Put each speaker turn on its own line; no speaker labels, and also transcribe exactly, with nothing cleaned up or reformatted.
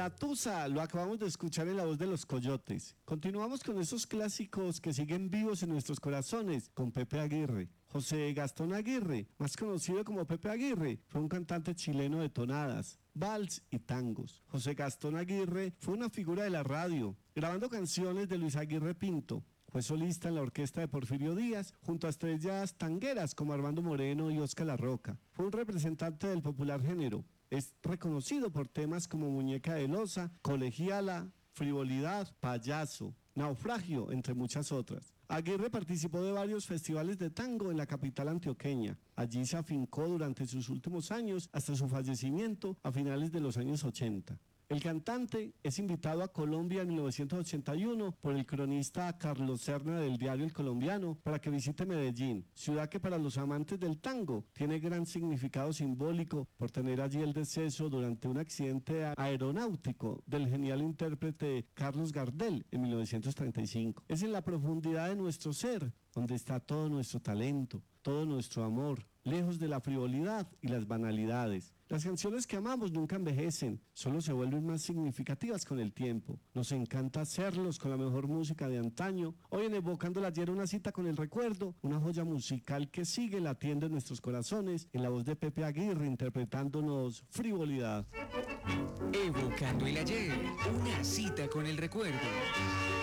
La Tusa, lo acabamos de escuchar en la voz de Los Coyotes. Continuamos con esos clásicos que siguen vivos en nuestros corazones, con Pepe Aguirre. José Gastón Aguirre, más conocido como Pepe Aguirre, fue un cantante chileno de tonadas, vals y tangos. José Gastón Aguirre fue una figura de la radio, grabando canciones de Luis Aguirre Pinto. Fue solista en la orquesta de Porfirio Díaz, junto a estrellas tangueras como Armando Moreno y Oscar La Roca. Fue un representante del popular género. Es reconocido por temas como Muñeca de Loza, Colegiala, Frivolidad, Payaso, Naufragio, entre muchas otras. Aguirre participó de varios festivales de tango en la capital antioqueña. Allí se afincó durante sus últimos años hasta su fallecimiento a finales de los años ochenta. El cantante es invitado a Colombia en mil novecientos ochenta y uno por el cronista Carlos Serna del diario El Colombiano para que visite Medellín, ciudad que para los amantes del tango tiene gran significado simbólico por tener allí el deceso durante un accidente aeronáutico del genial intérprete Carlos Gardel en mil novecientos treinta y cinco. Es en la profundidad de nuestro ser donde está todo nuestro talento, todo nuestro amor, lejos de la frivolidad y las banalidades. Las canciones que amamos nunca envejecen, solo se vuelven más significativas con el tiempo. Nos encanta hacerlos con la mejor música de antaño. Hoy en Evocando el Ayer, una cita con el recuerdo, una joya musical que sigue latiendo en nuestros corazones, en la voz de Pepe Aguirre interpretándonos Frivolidad.
Evocando el Ayer, una cita con el recuerdo.